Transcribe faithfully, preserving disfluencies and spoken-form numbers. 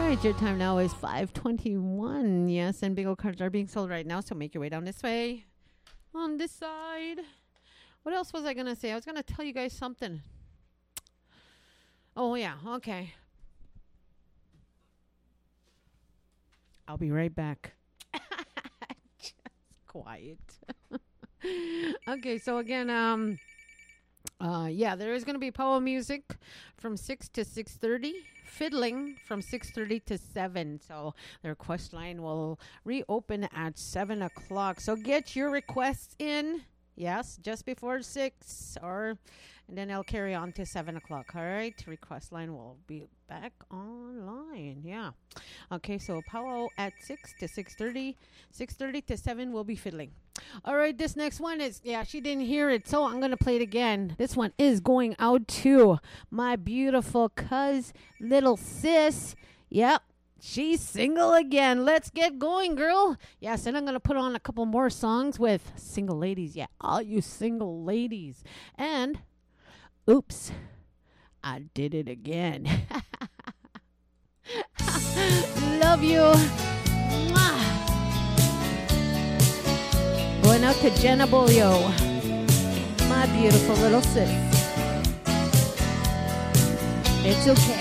right, your time now is five twenty-one. Yes, and bingo cards are being sold right now, so make your way down this way. On this side. What else was I going to say? I was going to tell you guys something. Oh, yeah, okay. I'll be right back. Just quiet. Okay, so again, um, uh, yeah, there is going to be power music from six to six thirty. Fiddling from six thirty to seven. So the request line will reopen at seven o'clock. So get your requests in. Yes, just before six, or and then I'll carry on to seven o'clock. All right, request line will be back online. Yeah. Okay, so powwow at six to six thirty, six thirty to seven will be fiddling. All right, this next one is, yeah, she didn't hear it, so I'm going to play it again. This one is going out to my beautiful cuz, little sis. Yep. She's single again. Let's get going, girl. Yes, and I'm going to put on a couple more songs with single ladies. Yeah, all you single ladies. And, oops, I did it again. Love you. Mwah. Going out to Jenna Bolio, my beautiful little sis. It's okay.